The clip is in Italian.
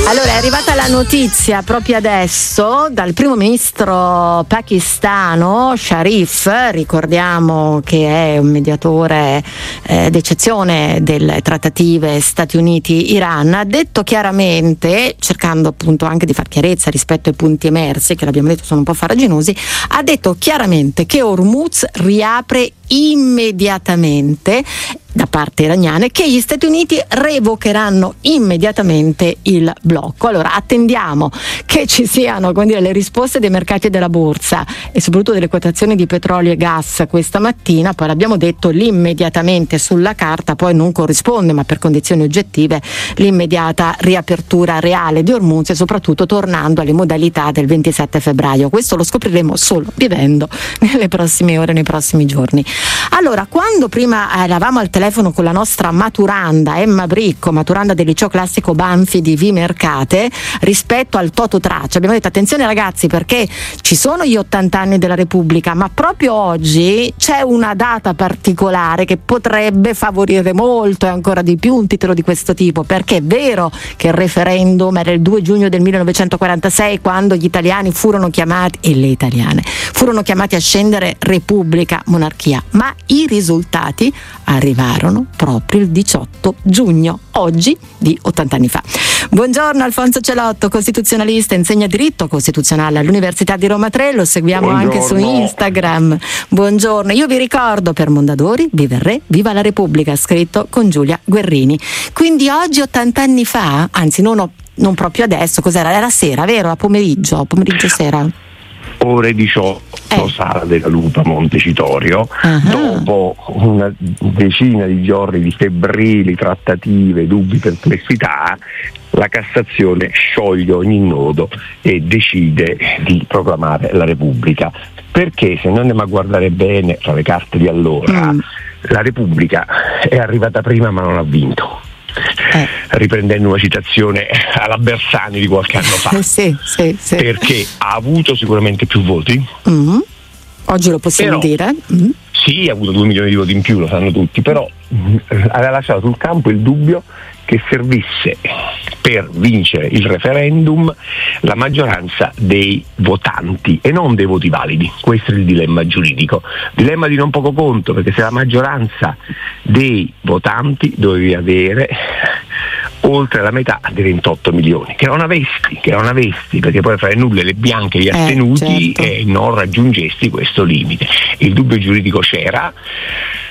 Allora, è arrivata la notizia proprio adesso dal primo ministro pakistano Sharif, ricordiamo che è un mediatore d'eccezione delle trattative Stati Uniti-Iran, ha detto chiaramente, cercando appunto anche di far chiarezza rispetto ai punti emersi, che l'abbiamo detto sono un po' farraginosi, ha detto chiaramente che Hormuz riapre immediatamente da parte iraniana, che gli Stati Uniti revocheranno immediatamente il blocco. Allora attendiamo che ci siano, come dire, le risposte dei mercati della borsa e soprattutto delle quotazioni di petrolio e gas questa mattina. Poi l'abbiamo detto, l'immediatamente sulla carta poi non corrisponde, ma per condizioni oggettive, l'immediata riapertura reale di Hormuz e soprattutto tornando alle modalità del 27 febbraio. Questo lo scopriremo solo vivendo nelle prossime ore, nei prossimi giorni. Allora, quando prima eravamo al telefono con la nostra maturanda Emma Bricco, maturanda del liceo classico Banfi di Vimercate, rispetto al Tototraccia, abbiamo detto attenzione ragazzi, perché ci sono gli 80 anni della Repubblica, ma proprio oggi c'è una data particolare che potrebbe favorire molto e ancora di più un titolo di questo tipo, perché è vero che il referendum era il 2 giugno del 1946, quando gli italiani furono chiamati, e le italiane furono chiamati a scendere Repubblica, monarchia, ma i risultati arrivarono proprio il 18 giugno, oggi di 80 anni fa. Buongiorno Alfonso Celotto, costituzionalista, insegna diritto costituzionale all'Università di Roma 3, lo seguiamo anche su Instagram. Buongiorno, io vi ricordo per Mondadori, Viva il Re, Viva la Repubblica, scritto con Giulia Guerrini. Quindi oggi 80 anni fa, anzi non proprio adesso, cos'era? Era sera, vero? A pomeriggio sera. Ore 18, Sala della Lupa, Montecitorio. Dopo una decina di giorni di febbrili trattative, dubbi, perplessità, la Cassazione scioglie ogni nodo e decide di proclamare la Repubblica. Perché se noi andiamo a guardare bene fra le carte di allora, la Repubblica è arrivata prima ma non ha vinto. Riprendendo una citazione alla Bersani di qualche anno fa, sì. Perché ha avuto sicuramente più voti. Oggi lo possiamo dire. Sì, ha avuto 2 milioni di voti in più, lo sanno tutti, però aveva lasciato sul campo il dubbio che servisse per vincere il referendum la maggioranza dei votanti e non dei voti validi. Questo è il dilemma giuridico, dilemma di non poco conto, perché se la maggioranza dei votanti dovevi avere oltre la metà dei 28 milioni, che non avesti, perché poi fra le nulle e le bianche gli astenuti, certo. Non raggiungesti questo limite. Il dubbio giuridico c'era,